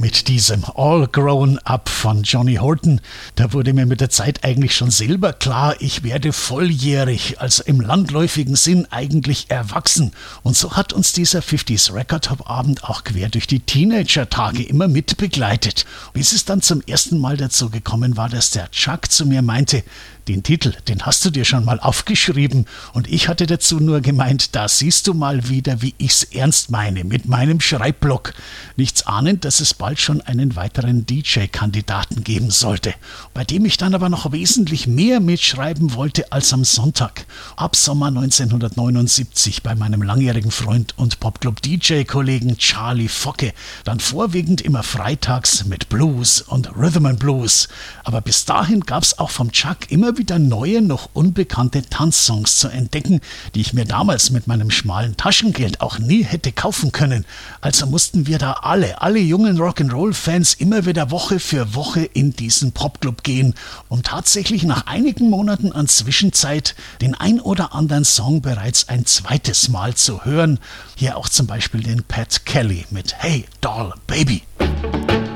mit diesem All Grown Up von Johnny Horton. Da wurde mir mit der Zeit eigentlich schon selber klar, ich werde volljährig, also im landläufigen Sinn eigentlich erwachsen. Und so hat uns dieser 50s Record Top Abend auch quer durch die Teenager-Tage immer mitbegleitet. Bis es dann zum ersten Mal dazu gekommen war, dass der Chuck zu mir meinte, den Titel, den hast du dir schon mal aufgeschrieben, und ich hatte dazu nur gemeint, da siehst du mal wieder, wie ich's ernst meine, mit meinem Schreibblock. Nichts ahnend, dass es bald schon einen weiteren DJ-Kandidaten geben sollte, bei dem ich dann aber noch wesentlich mehr mitschreiben wollte als am Sonntag. Ab Sommer 1979 bei meinem langjährigen Freund und Popclub-DJ-Kollegen Charlie Focke, dann vorwiegend immer freitags mit Blues und Rhythm and Blues. Aber bis dahin gab's auch vom Chuck immer wieder neue, noch unbekannte Tanzsongs zu entdecken, die ich mir damals mit meinem schmalen Taschengeld auch nie hätte kaufen können. Also mussten wir da alle jungen Rock'n'Roll-Fans immer wieder Woche für Woche in diesen Popclub gehen, um tatsächlich nach einigen Monaten an Zwischenzeit den ein oder anderen Song bereits ein zweites Mal zu hören. Hier auch zum Beispiel den Pat Kelly mit Hey Doll Baby.